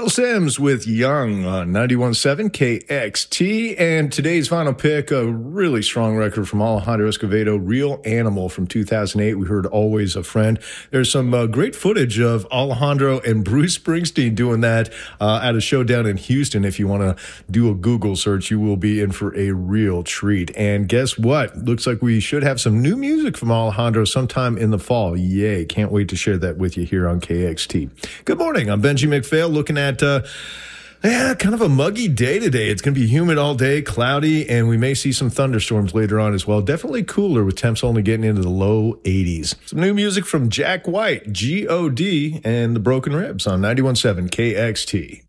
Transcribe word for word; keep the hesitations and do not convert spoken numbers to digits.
Phil Simms with Young on ninety-one point seven K X T, and today's final pick, a really strong record from Alejandro Escovedo, Real Animal from two thousand eight. We heard Always a Friend. There's some uh, great footage of Alejandro and Bruce Springsteen doing that uh, at a show down in Houston. If you want to do a Google search, you will be in for a real treat. And guess what? Looks like we should have some new music from Alejandro sometime in the fall. Yay. Can't wait to share that with you here on K X T. Good morning. I'm Benji McPhail, looking at uh, yeah, kind of a muggy day today. It's going to be humid all day, cloudy, and we may see some thunderstorms later on as well. Definitely cooler with temps only getting into the low eighties. Some new music from Jack White, G O D, and the Broken Ribs on ninety-one point seven K X T.